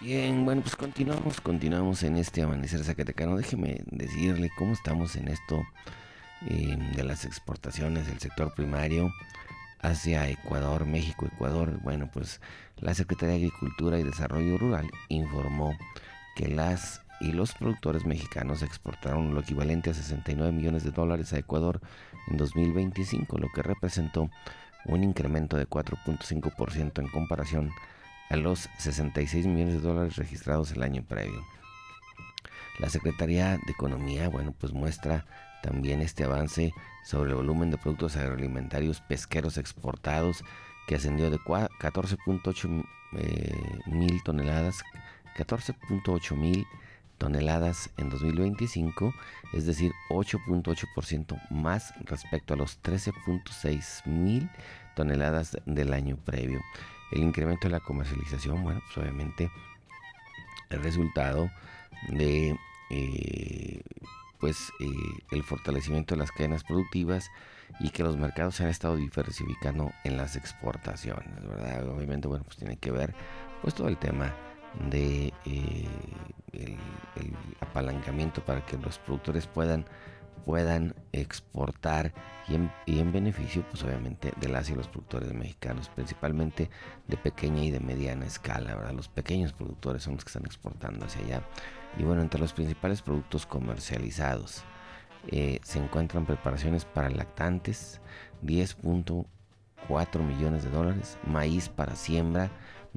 Bien, bueno, pues continuamos en este amanecer zacatecano. Déjeme decirle cómo estamos en esto de las exportaciones del sector primario hacia Ecuador, México, Ecuador. Bueno, pues la Secretaría de Agricultura y Desarrollo Rural informó que las y los productores mexicanos exportaron lo equivalente a 69 millones de dólares a Ecuador en 2025, lo que representó un incremento de 4.5% en comparación a los 66 millones de dólares registrados el año previo. La Secretaría de Economía, bueno, pues muestra también este avance sobre el volumen de productos agroalimentarios pesqueros exportados, que ascendió de 14.8 mil toneladas, 14.8 mil toneladas en 2025, es decir, 8.8% más respecto a los 13.6 mil toneladas del año previo. El incremento de la comercialización, bueno, pues obviamente el resultado de el fortalecimiento de las cadenas productivas y que los mercados se han estado diversificando en las exportaciones, ¿verdad? Obviamente, bueno, pues tiene que ver pues todo el tema de el apalancamiento para que los productores puedan exportar y en beneficio pues obviamente de las y los productores mexicanos, principalmente de pequeña y de mediana escala, ¿verdad? Los pequeños productores son los que están exportando hacia allá. Y bueno, entre los principales productos comercializados se encuentran preparaciones para lactantes, 10.4 millones de dólares, maíz para siembra,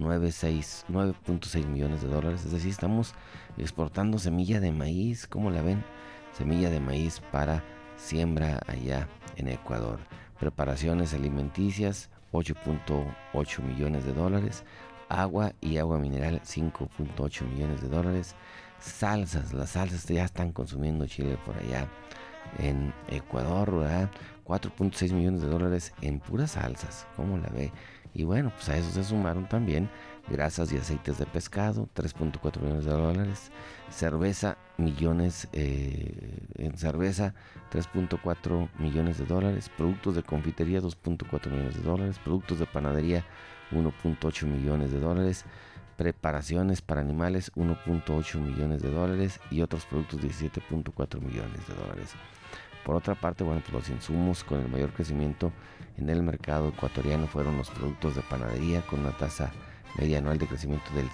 9.6 millones de dólares. Es decir, estamos exportando semilla de maíz, ¿cómo la ven? Semilla de maíz para siembra allá en Ecuador. Preparaciones alimenticias, 8.8 millones de dólares. Agua y agua mineral, 5.8 millones de dólares. Salsas, las salsas ya están consumiendo Chile por allá en Ecuador, ¿verdad? 4.6 millones de dólares en puras salsas, ¿cómo la ve? Y bueno, pues a eso se sumaron también grasas y aceites de pescado, 3.4 millones de dólares. Cerveza, millones, en cerveza, 3.4 millones de dólares. Productos de confitería, 2.4 millones de dólares. Productos de panadería, 1.8 millones de dólares. Preparaciones para animales, 1.8 millones de dólares. Y otros productos, 17.4 millones de dólares. Por otra parte, bueno, pues los insumos con el mayor crecimiento en el mercado ecuatoriano fueron los productos de panadería, con una tasa media anual de crecimiento del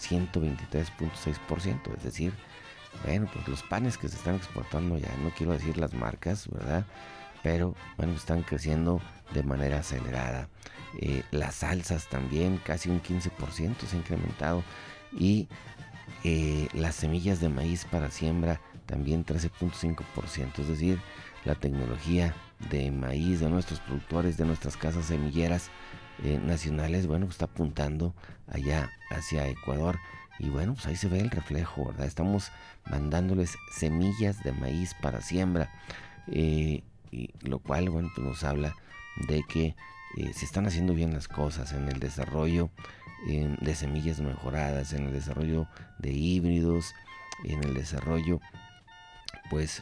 123.6%. Es decir, bueno, pues los panes que se están exportando ya, no quiero decir las marcas, ¿verdad? Pero bueno, están creciendo de manera acelerada. Las salsas también, casi un 15% se ha incrementado. Y las semillas de maíz para siembra también 13.5%. Es decir, la tecnología de maíz de nuestros productores, de nuestras casas semilleras nacionales, bueno, pues está apuntando allá hacia Ecuador. Y bueno, pues ahí se ve el reflejo, ¿verdad? Estamos mandándoles semillas de maíz para siembra, y lo cual, bueno, pues nos habla de que se están haciendo bien las cosas en el desarrollo de semillas mejoradas, en el desarrollo de híbridos, en el desarrollo pues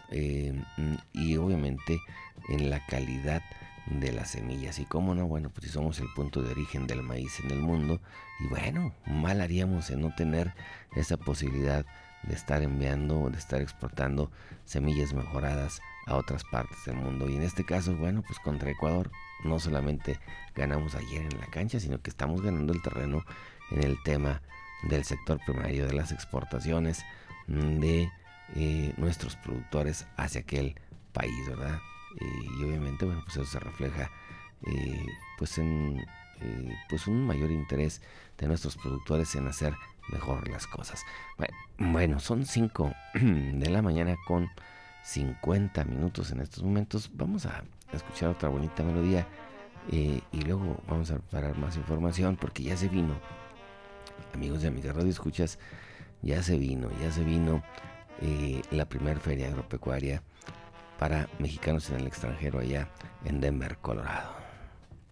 y obviamente en la calidad de las semillas. Y cómo no, bueno, pues si somos el punto de origen del maíz en el mundo, y bueno, mal haríamos en no tener esa posibilidad de estar enviando, de estar exportando semillas mejoradas a otras partes del mundo. Y en este caso, bueno, pues contra Ecuador no solamente ganamos ayer en la cancha, sino que estamos ganando el terreno en el tema del sector primario, de las exportaciones de nuestros productores hacia aquel país, ¿verdad? Y obviamente, bueno, pues eso se refleja pues en pues un mayor interés de nuestros productores en hacer mejor las cosas. Bueno, son 5 de la mañana con 50 minutos en estos momentos. Vamos a escuchar otra bonita melodía y luego vamos a preparar más información, porque ya se vino, amigos y amigas Radio Escuchas, ya se vino la primer feria agropecuaria para mexicanos en el extranjero allá en Denver, Colorado.